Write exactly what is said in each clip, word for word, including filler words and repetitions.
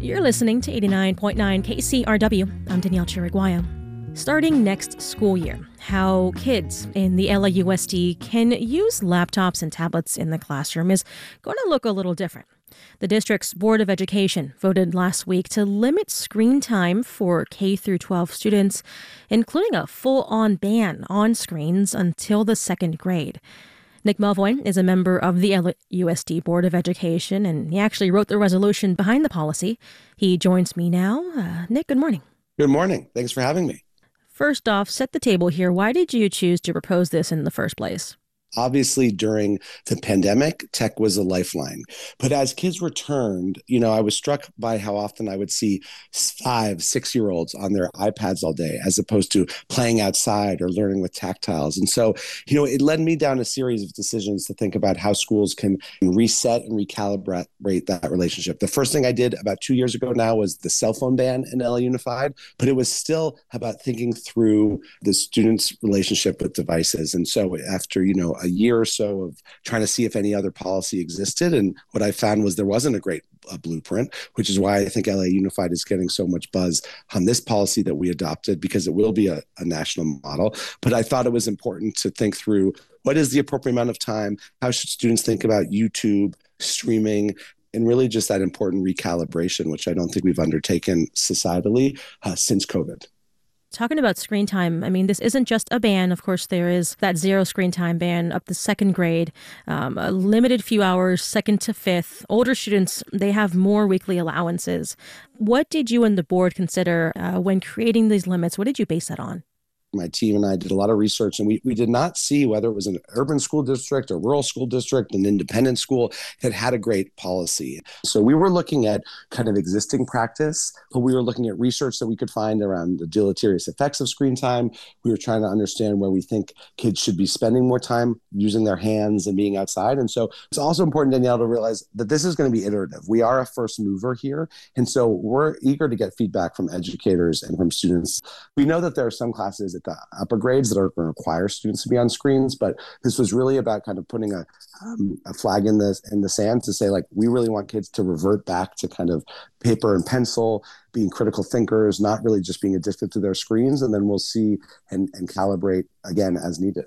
You're listening to eighty-nine point nine K C R W. I'm Danielle Chiriguaya. Starting next school year, how kids in the L A U S D can use laptops and tablets in the classroom is going to look a little different. The district's Board of Education voted last week to limit screen time for K through twelve students, including a full-on ban on screens until the second grade. Nick Melvoin is a member of the L A U S D Board of Education, and he actually wrote the resolution behind the policy. He joins me now. Uh, Nick, good morning. Good morning. Thanks for having me. First off, set the table here. Why did you choose to propose this in the first place? Obviously, during the pandemic, tech was a lifeline. But as kids returned, you know, I was struck by how often I would see five, six-year-olds on their iPads all day, as opposed to playing outside or learning with tactiles. And so, you know, it led me down a series of decisions to think about how schools can reset and recalibrate that relationship. The first thing I did about two years ago now was the cell phone ban in L A Unified, but it was still about thinking through the students' relationship with devices. And so after, you know, a year or so of trying to see if any other policy existed. And what I found was there wasn't a great uh, blueprint, which is why I think L A Unified is getting so much buzz on this policy that we adopted, because it will be a, a national model. But I thought it was important to think through what is the appropriate amount of time? How should students think about YouTube, streaming, and really just that important recalibration, which I don't think we've undertaken societally uh, since COVID. Talking about screen time, I mean, this isn't just a ban. Of course, there is that zero screen time ban up to second grade, um, a limited few hours, second to fifth. Older students, they have more weekly allowances. What did you and the board consider uh, when creating these limits? What did you base that on? My team and I did a lot of research, and we, we did not see whether it was an urban school district, a rural school district, an independent school that had a great policy. So we were looking at kind of existing practice, but we were looking at research that we could find around the deleterious effects of screen time. We were trying to understand where we think kids should be spending more time using their hands and being outside. And so it's also important, Danielle, to realize that this is going to be iterative. We are a first mover here. And so we're eager to get feedback from educators and from students. We know that there are some classes the upper grades that are going to require students to be on screens, but this was really about kind of putting a, um, a flag in the in the sand to say, like, we really want kids to revert back to kind of paper and pencil, being critical thinkers, not really just being addicted to their screens, and then we'll see and, and calibrate again as needed.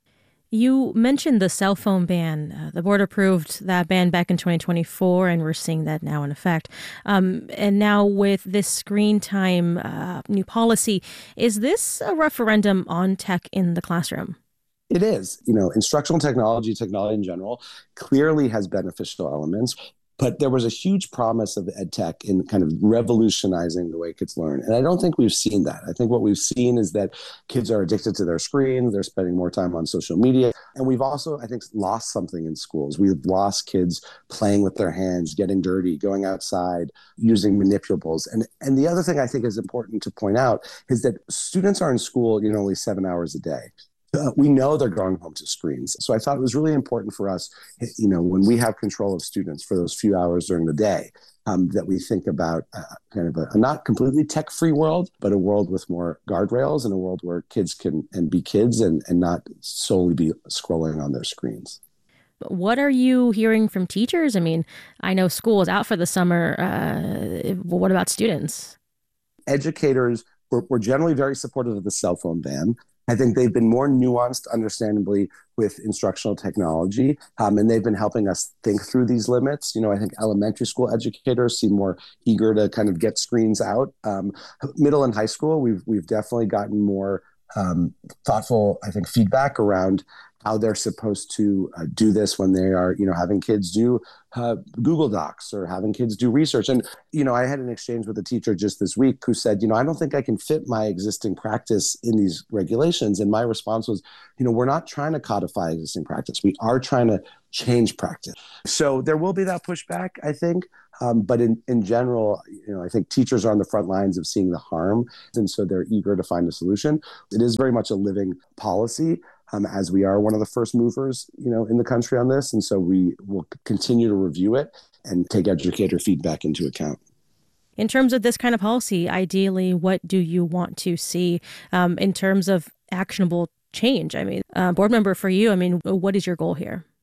You mentioned the cell phone ban. Uh, the board approved that ban back in twenty twenty-four, and we're seeing that now in effect. Um, and now with this screen time uh, new policy, is this a referendum on tech in the classroom? It is. You know, instructional technology, technology in general, clearly has beneficial elements. But there was a huge promise of ed tech in kind of revolutionizing the way kids learn. And I don't think we've seen that. I think what we've seen is that kids are addicted to their screens. They're spending more time on social media. And we've also, I think, lost something in schools. We've lost kids playing with their hands, getting dirty, going outside, using manipulables. And, and the other thing I think is important to point out is that students are in school, you know, only seven hours a day. Uh, we know they're going home to screens. So I thought it was really important for us, you know, when we have control of students for those few hours during the day, um, that we think about uh, kind of a, a not completely tech-free world, but a world with more guardrails and a world where kids can and be kids and, and not solely be scrolling on their screens. What are you hearing from teachers? I mean, I know school is out for the summer. Uh, what about students? Educators were, were generally very supportive of the cell phone ban. I think they've been more nuanced, understandably, with instructional technology, um, and they've been helping us think through these limits. You know, I think elementary school educators seem more eager to kind of get screens out. Um, middle and high school, we've we've definitely gotten more um, thoughtful, I think, feedback around how they're supposed to uh, do this when they are, you know, having kids do uh, Google Docs or having kids do research. And, you know, I had an exchange with a teacher just this week who said, you know, I don't think I can fit my existing practice in these regulations. And my response was, you know, we're not trying to codify existing practice. We are trying to change practice. So there will be that pushback, I think. Um, but in, in general, you know, I think teachers are on the front lines of seeing the harm. And so they're eager to find a solution. It is very much a living policy. Um, as we are one of the first movers, you know, in the country on this. And so we will continue to review it and take educator feedback into account. In terms of this kind of policy, ideally, what do you want to see um, in terms of actionable change? I mean, uh, board member for you, I mean, what is your goal here?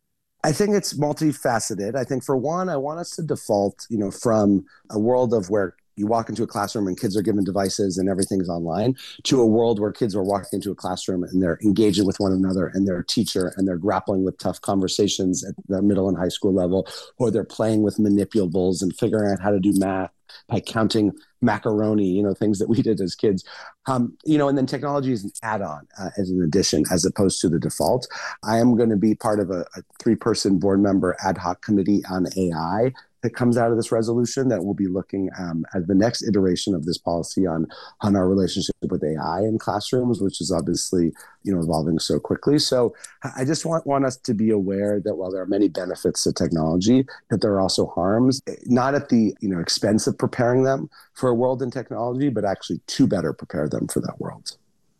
I think it's multifaceted. I think for one, I want us to default, you know, from a world of where you walk into a classroom and kids are given devices and everything's online to a world where kids are walking into a classroom and they're engaging with one another and their teacher and they're grappling with tough conversations at the middle and high school level, or they're playing with manipulables and figuring out how to do math by counting macaroni, you know, things that we did as kids. Um, you know, and then technology is an add-on uh, as an addition, as opposed to the default. I am going to be part of a, a three-person board member ad hoc committee on A I that comes out of this resolution that will be looking um, at the next iteration of this policy on, on our relationship with A I in classrooms, which is obviously, you know, evolving so quickly. So I just want, want us to be aware that while there are many benefits to technology, that there are also harms, not at the, you know, expense of preparing them for a world in technology, but actually to better prepare them for that world.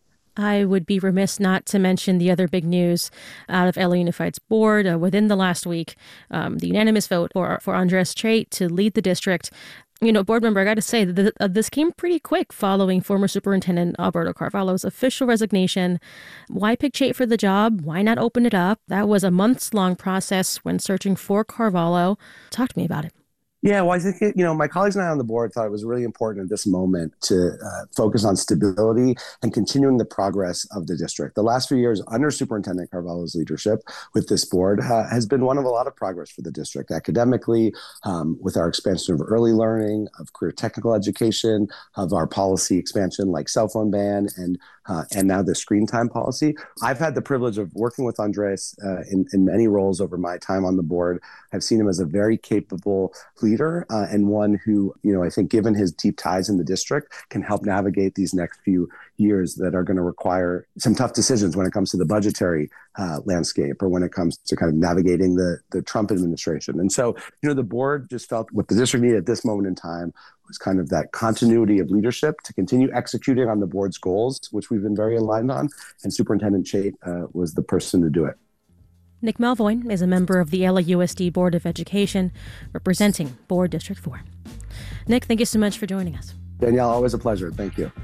I would be remiss not to mention the other big news out of L A Unified's board uh, within the last week, um, the unanimous vote for, for Andres Chait to lead the district. You know, board member, I got to say that uh, this came pretty quick following former Superintendent Alberto Carvalho's official resignation. Why pick Chait for the job? Why not open it up? That was a months-long process when searching for Carvalho. Talk to me about it. Yeah, well, I think, you know, my colleagues and I on the board thought it was really important at this moment to uh, focus on stability and continuing the progress of the district. The last few years under Superintendent Carvalho's leadership with this board uh, has been one of a lot of progress for the district academically, um, with our expansion of early learning, of career technical education, of our policy expansion like cell phone ban, and uh, and now the screen time policy. I've had the privilege of working with Andres uh, in, in many roles over my time on the board. I've seen him as a very capable leader uh, and one who, you know, I think given his deep ties in the district, can help navigate these next few years that are going to require some tough decisions when it comes to the budgetary uh, landscape or when it comes to kind of navigating the, the Trump administration. And so, you know, the board just felt what the district needed at this moment in time was kind of that continuity of leadership to continue executing on the board's goals, which we've been very aligned on. And Superintendent Chait uh, was the person to do it. Nick Melvoin is a member of the L A U S D Board of Education, representing Board District four. Nick, thank you so much for joining us. Danielle, always a pleasure. Thank you.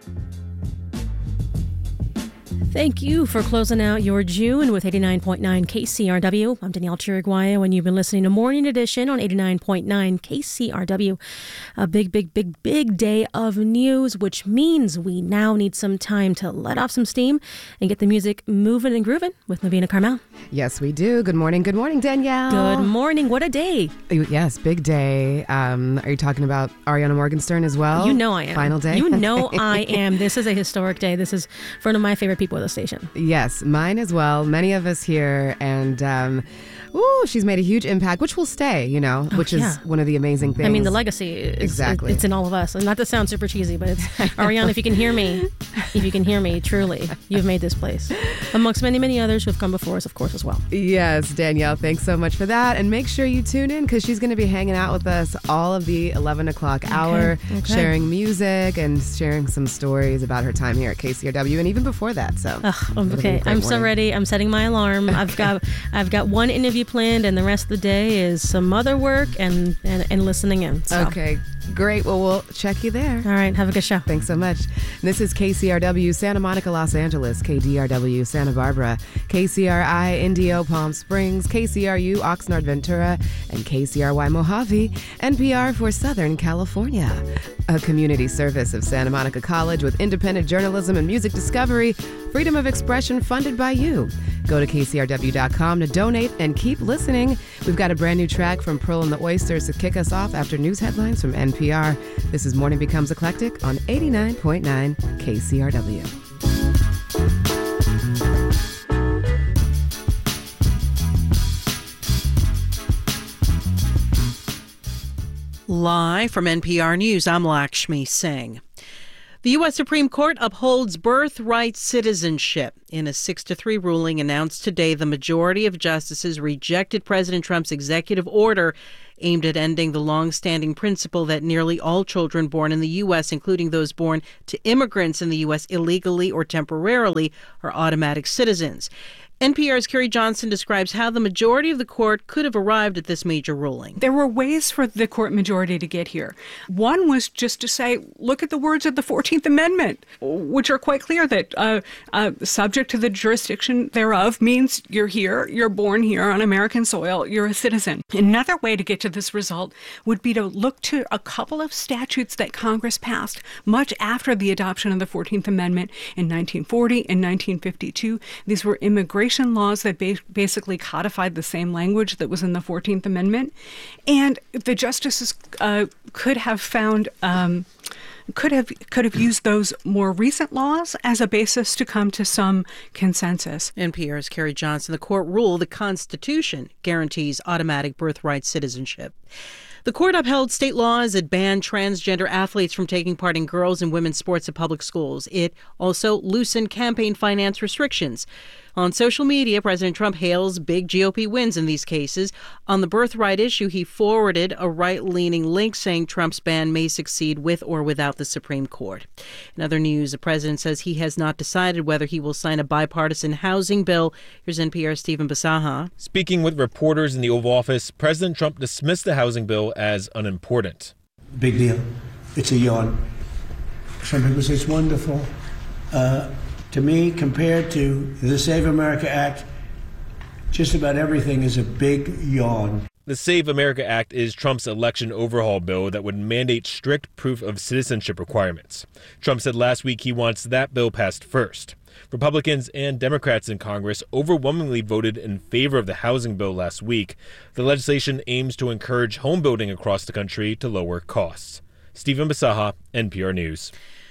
Thank you for closing out your June with eighty-nine point nine K C R W. I'm Danielle Chiriguaya, and you've been listening to Morning Edition on eighty-nine point nine K C R W. A big, big, big, big day of news, which means we now need some time to let off some steam and get the music moving and grooving with Navina Carmel. Yes, we do. Good morning. Good morning, Danielle. Good morning. What a day. Yes, big day. Um, are you talking about Ariana Morgenstern as well? You know I am. Final day? You know I am. This is a historic day. This is for one of my favorite people at the station. Yes, mine as well. Many of us here. And um, ooh, she's made a huge impact, which will stay, you know, Oh, which yeah. is one of the amazing things. I mean, the legacy is Exactly. it, it's in all of us. And not to sound super cheesy, but it's Ariana, if you can hear me, if you can hear me, truly, you've made this place. Amongst many, many others who have come before us, of course, as well. Yes, Danielle, thanks so much for that. And make sure you tune in because she's going to be hanging out with us all of the eleven o'clock hour, Okay, okay. sharing music and sharing some stories about her time here at K C R W and even before that. So, Ugh, it'll be a okay, great I'm so morning. ready. I'm setting my alarm. I've got I've got one interview planned, and the rest of the day is some other work and, and, and listening in. So. Okay, great. Well, we'll check you there. All right, have a good show. Thanks so much. This is K C R W Santa Monica, Los Angeles, K D R W Santa Barbara, K C R I Indio Palm Springs, K C R U Oxnard Ventura, and K C R Y Mojave, N P R for Southern California. A community service of Santa Monica College with independent journalism and music discovery, freedom of expression funded by you. Go to K C R W dot com to donate and keep listening. We've got a brand new track from Pearl and the Oysters to kick us off after news headlines from N P R. This is Morning Becomes Eclectic on eighty-nine point nine K C R W. Live from N P R News, I'm Lakshmi Singh. The U S Supreme Court upholds birthright citizenship. In a six to three ruling announced today, the majority of justices rejected President Trump's executive order aimed at ending the long-standing principle that nearly all children born in the U S, including those born to immigrants in the U S illegally or temporarily, are automatic citizens. N P R's Carrie Johnson describes how the majority of the court could have arrived at this major ruling. There were ways for the court majority to get here. One was just to say, look at the words of the fourteenth Amendment, which are quite clear that uh, uh, subject to the jurisdiction thereof means you're here, you're born here on American soil, you're a citizen. Another way to get to this result would be to look to a couple of statutes that Congress passed much after the adoption of the fourteenth Amendment in nineteen forty and nineteen fifty-two. These were immigration laws that ba- basically codified the same language that was in the fourteenth Amendment. And the justices uh, could have found, um, could have could have used those more recent laws as a basis to come to some consensus. N P R's Carrie Johnson. The court ruled the Constitution guarantees automatic birthright citizenship. The court upheld state laws that ban transgender athletes from taking part in girls' and women's sports at public schools. It also loosened campaign finance restrictions. On social media, President Trump hails big G O P wins in these cases. On the birthright issue, he forwarded a right-leaning link saying Trump's ban may succeed with or without the Supreme Court. In other news, the president says he has not decided whether he will sign a bipartisan housing bill. Here's N P R's Stephen Basaha. Speaking with reporters in the Oval Office, President Trump dismissed the housing bill as unimportant. Big deal. It's a yawn. Some people say it's wonderful. Uh, to me, compared to the Save America Act, just about everything is a big yawn. The Save America Act is Trump's election overhaul bill that would mandate strict proof of citizenship requirements. Trump said last week he wants that bill passed first. Republicans and Democrats in Congress overwhelmingly voted in favor of the housing bill last week. The legislation aims to encourage home building across the country to lower costs. Stephen Basaha, N P R News.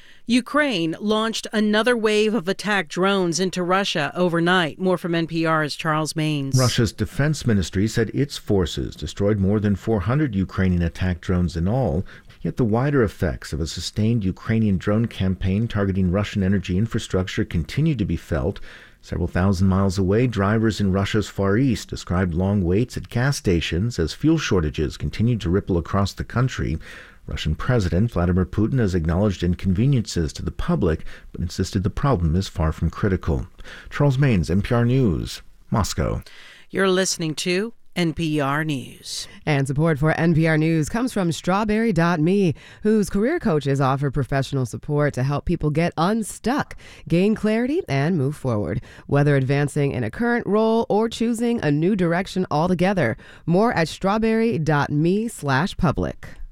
Ukraine launched another wave of attack drones into Russia overnight. More from N P R's Charles Maines. Russia's defense ministry said its forces destroyed more than four hundred Ukrainian attack drones in all. Yet the wider effects of a sustained Ukrainian drone campaign targeting Russian energy infrastructure continue to be felt. Several thousand miles away, drivers in Russia's Far East described long waits at gas stations as fuel shortages continued to ripple across the country. Russian President Vladimir Putin has acknowledged inconveniences to the public, but insisted the problem is far from critical. Charles Maines, N P R News, Moscow. You're listening to N P R News. And support for N P R News comes from Strawberry dot me, whose career coaches offer professional support to help people get unstuck, gain clarity, and move forward, whether advancing in a current role or choosing a new direction altogether. More at strawberry dot me slash public.